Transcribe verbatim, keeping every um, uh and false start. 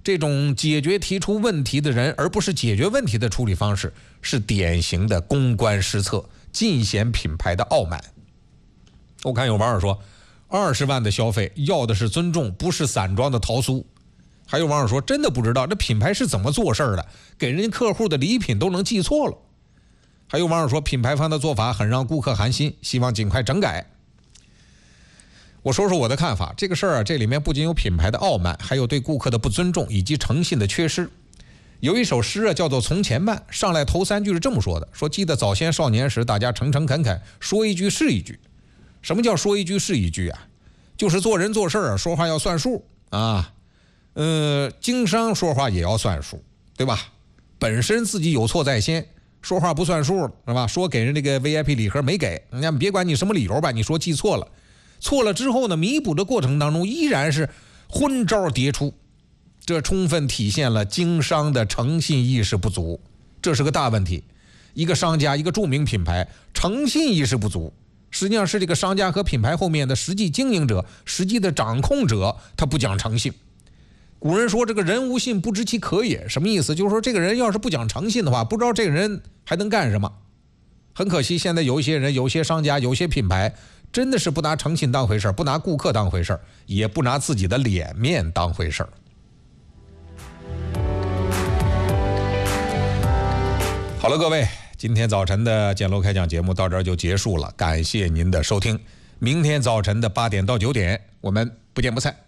这种解决提出问题的人，而不是解决问题的处理方式，是典型的公关失策，尽显品牌的傲慢。我看有网友说，二十万的消费要的是尊重，不是散装的桃酥。还有网友说，真的不知道这品牌是怎么做事的，给人家客户的礼品都能记错了。还有网友说，品牌方的做法很让顾客寒心，希望尽快整改。我说说我的看法，这个事儿啊，这里面不仅有品牌的傲慢，还有对顾客的不尊重以及诚信的缺失。有一首诗啊，叫做《从前慢》，上来头三句是这么说的：说记得早先少年时，大家诚诚恳恳，说一句是一句。什么叫说一句是一句啊？就是做人做事啊，说话要算数啊。呃，经商说话也要算数，对吧？本身自己有错在先，说话不算数是吧？说给人这个 V I P 礼盒没给，人家别管你什么理由吧，你说记错了，错了之后呢，弥补的过程当中依然是昏招迭出，这充分体现了经商的诚信意识不足，这是个大问题。一个商家，一个著名品牌，诚信意识不足，实际上是这个商家和品牌后面的实际经营者、实际的掌控者，他不讲诚信。古人说这个人无信不知其可也，什么意思？就是说这个人要是不讲诚信的话，不知道这个人还能干什么。很可惜，现在有一些人、有些商家、有些品牌真的是不拿诚信当回事，不拿顾客当回事，也不拿自己的脸面当回事。好了，各位，今天早晨的简楼开讲节目到这儿就结束了，感谢您的收听。明天早晨的八点到九点，我们不见不散。